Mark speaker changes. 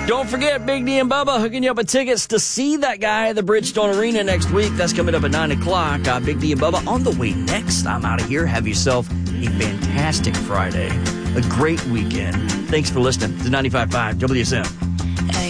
Speaker 1: Don't forget, Big D and Bubba hooking you up with tickets to see that guy at the Bridgestone Arena next week. That's coming up at 9 o'clock. Big D and Bubba on the way next. I'm out of here. Have yourself a fantastic Friday, a great weekend. Thanks for listening to 95.5 WSM.